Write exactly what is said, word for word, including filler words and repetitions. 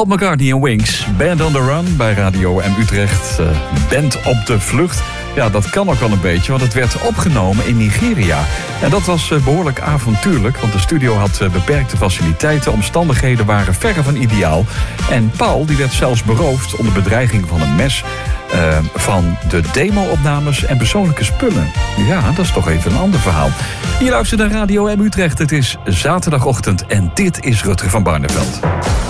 Paul McCartney en Wings, Band on the Run bij Radio M Utrecht. Uh, Band op de vlucht. Ja, dat kan ook wel een beetje, want het werd opgenomen in Nigeria. En dat was uh, behoorlijk avontuurlijk, want de studio had uh, beperkte faciliteiten. Omstandigheden waren verre van ideaal. En Paul die werd zelfs beroofd onder bedreiging van een mes... Uh, van de demo-opnames en persoonlijke spullen. Ja, dat is toch even een ander verhaal. Je luistert naar Radio M Utrecht. Het is zaterdagochtend en dit is Rutger van Barneveld.